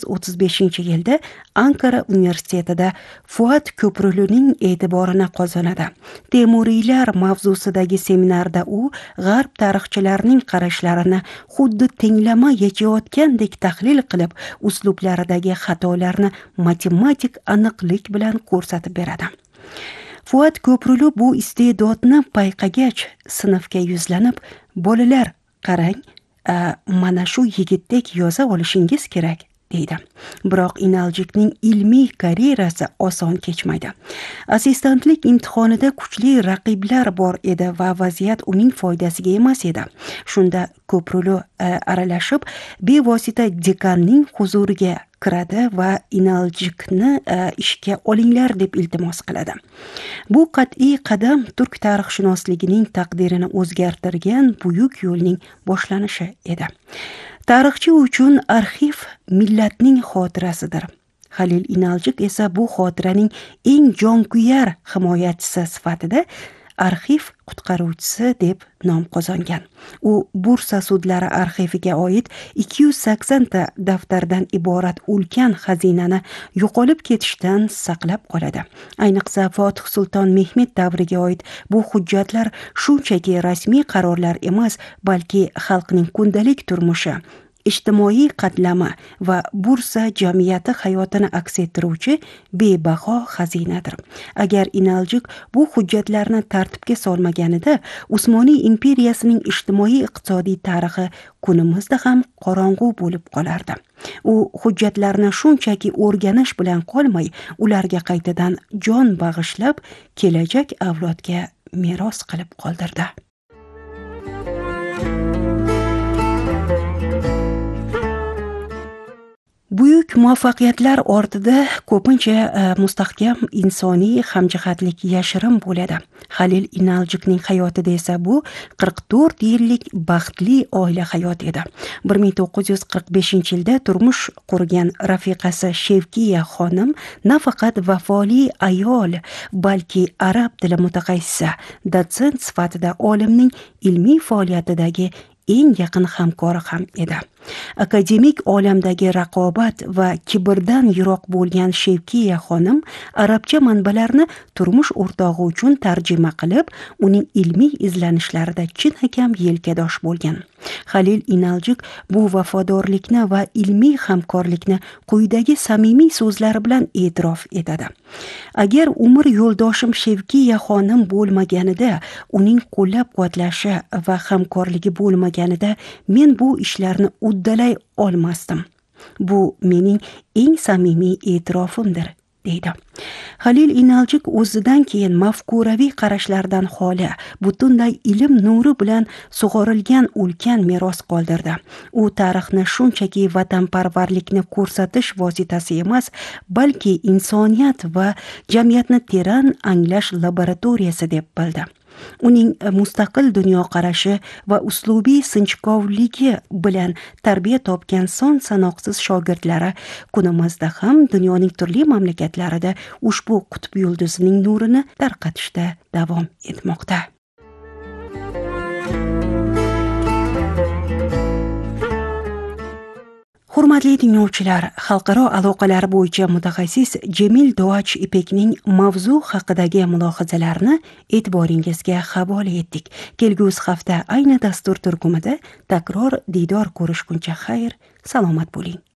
1935-yilda Ankara universitetida Fuat Köprülüning e'tiborini qozonadi. Temuriylar mavzusidagi seminarda u g'arb tarixchilarining qarashlarini xuddi tenglama yechayotgandek tahlil qilib, uslublaridagi xatolarni matematik aniqlik bilan ko'rsatib beradi. Fuat Köprülü bu iste'dodni payqagach sinfga yuzlanib, "Bolalar, qarang, mana shu yigitdek yoza olishingiz kerak", deydi. Biroq Inaljikning ilmiy karyerasi oson kechmaydi. Assistentlik imtihonida kuchli raqiblar bor edi va vaziyat uning foydasiga emas edi. Shunda Köprülü aralashib, bevosita dekanning huzuriga kiradi va Inaljikni ishga olinglar deb iltimos qiladi. Bu qat'iy qadam turk tarixshunosligining taqdirini o'zgartirgan buyuk yo'lning boshlanishi edi. Tarixchi uchun arxiv millatning xotirasidir. Halil Inaljik esa bu xotiraning eng jonkuyar himoyachisi sifatida arxiv qutqaruvchisi deb nom qozongan. U Bursa sudlari arxiviga oid 280 ta daftardan iborat ulkan xazinani yo'qolib ketishdan saqlab qoladi. Ayniqsa Fotih Sulton Mehmet davriga oid bu hujjatlar shunchaki rasmiy qarorlar emas, balki xalqning kundalik turmushi, ijtimoiy qatlami va Bursa jamiyati hayotini aks ettiruvchi bebaho xazinadir. Agar Inaljik bu hujjatlarni tartibga solmaganida, Usmoniy imperiyasining ijtimoiy-iqtisodiy tarixi kunimizda ham qorong'u bo'lib qolardi. U hujjatlarni shunchaki o'rganish bilan qolmay, ularga qaytadan jon bag'ishlab, kelajak avlodga meros qilib qoldirdi. Buyuk muvaffaqiyatlar ortida ko'pincha mustahkam insoniy hamjihatlik yashirin bo'ladi. Halil Inaljikning hayotida esa bu 44 yillik baxtli oila hayot edi. 1945-yilda turmush qurgan rafiqasi Shevkiya xonim nafaqat vafoli ayol, balki arab tili mutaxassisi, dotsent sifatida olimning ilmiy faoliyatidagi eng yaqin hamkori ham edi. Akademik olamdagi raqobat va kibrdan yiroq bo'lgan Shevkiya xonim arabcha manbalarni turmush o'rtog'i uchun tarjima qilib, uning ilmiy izlanishlarida chinakam yelkadosh bo'lgan. Halil Inaljik bu vafodorlikni va ilmiy hamkorlikni quyidagi samimiy so'zlari bilan e'tirof etadi. Agar umr yo'ldoshim Shevkiya xonim bo'lmaganida, uning qo'llab-quvvatlashi va hamkorligi bo'lmaganida, men bu ishlarni uddalay olmasdim. Bu mening eng samimiy e'tirofimdir, deydi. Halil Inaljik o'zidan keyin mafkuraviy qarashlardan xoli, butunlay ilm nuri bilan sug'orilgan ulkan meros qoldirdi. U tarixni shunchaki vatanparvarlikni ko'rsatish vositasi emas, balki insoniyat va jamiyatni teran anglash laboratoriyasi deb bildi. Uning mustaqil dunyoqarashi va uslubiy sinchkovligi bilan tarbiya topgan son sanoqsiz shogirdlari kunimizda ham dunyoning turli mamlakatlarida ushbu qutb yulduzining nurini tarqatishda davom etmoqda. Hurmatli tinglovchilar, xalqaro aloqalar bo'yicha mutaxassis Jamil Doach Ipekning mavzu haqidagi mulohazalarini e'tiboringizga havola etdik. Kelgusi hafta ayni dastur turkumida takror diydor ko'rishguncha xayr, salomat bo'ling.